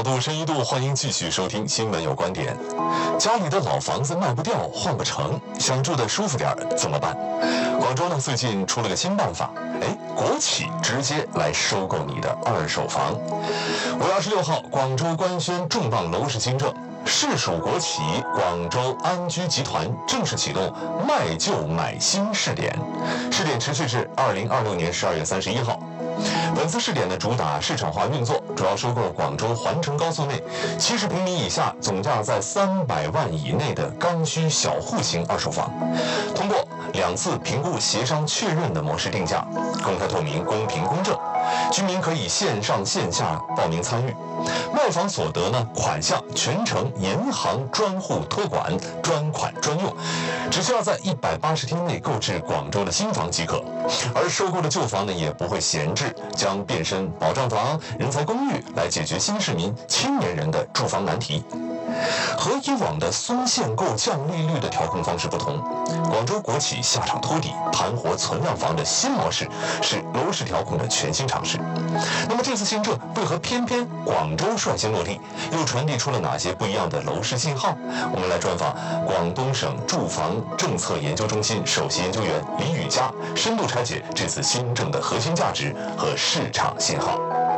角度深一度，欢迎继续收听新闻有观点。家里的老房子卖不掉，换不成，想住得舒服点怎么办？广州呢最近出了个新办法，国企直接来收购你的二手房。5月26号，广州官宣重磅楼市新政，市属国企广州安居集团正式启动卖旧买新试点，试点持续至2026年12月31号。本次试点的主打市场化运作，主要收购广州环城高速内70平米以下、总价在300万以内的刚需小户型二手房，通过2次评估协商确认的模式定价，公开透明、公平公正，居民可以线上线下报名参与。卖房所得呢，款项全程银行专户托管，专款专用，只需要在180天内购置广州的新房即可。而收购的旧房呢，也不会闲置，将变身保障房、人才公寓来解决新市民、青年人的住房难题。和以往的松限购、降利率的调控方式不同，广州国企下场托底、盘活存量房的新模式，是楼市调控的全新尝试。那么这次新政为何偏偏广州率先落地，又传递出了哪些不一样的楼市信号？我们来专访广东省住房政策研究中心首席研究员李宇佳，深度拆解这次新政的核心价值和市场信号。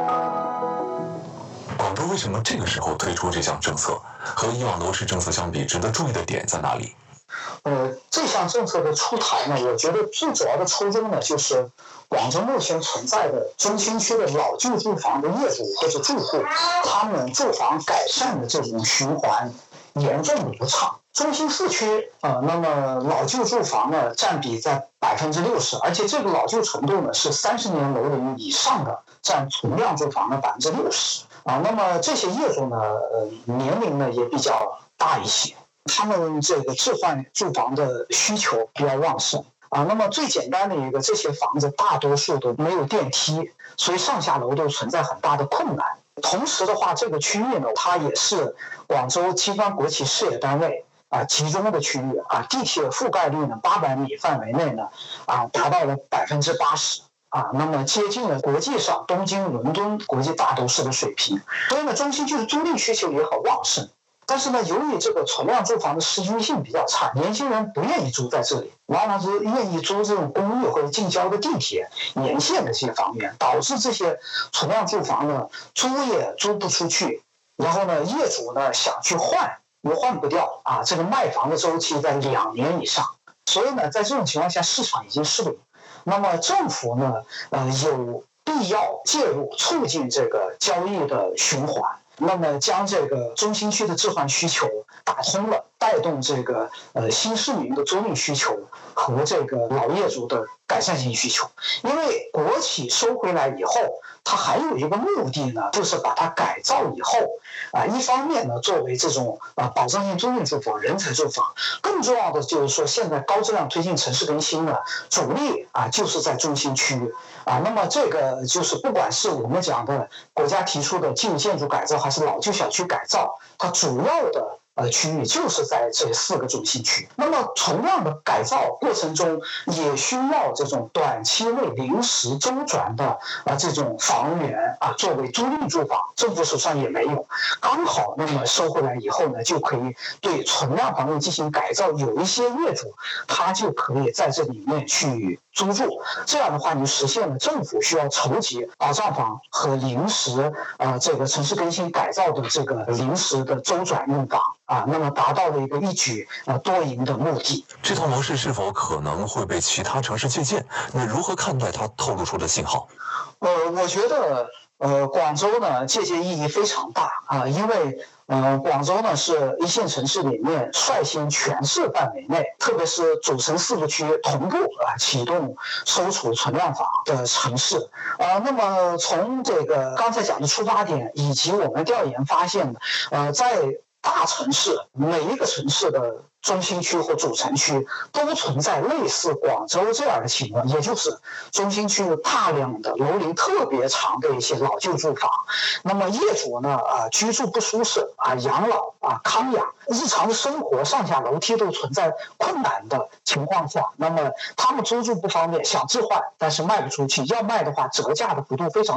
广州为什么这个时候推出这项政策？和以往楼市政策相比，值得注意的点在哪里？ 这项政策的出台呢，我觉得最主要的初衷呢，就是广州目前存在的中心区的老旧住房的业主或者住户，他们住房改善的这种循环严重不畅。中心市区那么老旧住房呢占比在60%，而且这个老旧程度呢是30年楼龄以上的占存量住房的60%那么这些业主呢年龄呢也比较大一些，他们这个置换住房的需求比较旺盛那么最简单的一个，这些房子大多数都没有电梯，所以上下楼都存在很大的困难。同时的话，这个区域呢，它也是广州机关国企事业单位集中的区域地铁覆盖率呢800米范围内呢达到了80%那么接近了国际上东京、伦敦国际大都市的水平。所以呢，中心区的租赁需求也很旺盛。但是呢，由于这个存量住房的适居性比较差，年轻人不愿意租在这里，往往是愿意租这种公寓或者近郊的地铁沿线的这些房源，导致这些存量住房呢租也租不出去，然后呢业主呢想去换又换不掉这个卖房的周期在2年以上，所以呢在这种情况下市场已经失灵。那么政府呢有必要介入促进这个交易的循环。那么将这个中心区的置换需求打通了，带动这个新市民的租赁需求和这个老业主的改善性需求。因为国企收回来以后，它还有一个目的呢，就是把它改造以后一方面呢作为这种保障性租赁住房、人才住房，更重要的就是说现在高质量推进城市更新呢，主力就是在中心区那么这个就是不管是我们讲的国家提出的既有建筑改造还是老旧小区改造，它主要的区域就是在这4个中心区。那么同样的改造过程中也需要这种短期内临时周转的这种房源作为租赁住房，政府手上也没有，刚好那么收回来以后呢，就可以对存量房屋进行改造，有一些业主他就可以在这里面去租住，这样的话你实现了政府需要筹集保障房和临时这个城市更新改造的这个临时的周转用房那么达到了一个一举多赢的目的。 这套模式是否可能会被其他城市借鉴？那如何看待它透露出的信号？ 我觉得广州呢借鉴意义非常大因为广州呢是一线城市里面率先全市范围内，特别是主城4个区同步启动收储存量房的城市那么从这个刚才讲的出发点以及我们调研发现在大城市每一个城市的中心区或主城区都存在类似广州这样的情况，也就是中心区有大量的楼龄特别长的一些老旧住房，那么业主呢居住不舒适养老康养，日常的生活上下楼梯都存在困难的情况下，那么他们租住不方便，想置换但是卖不出去，要卖的话折价的幅度非常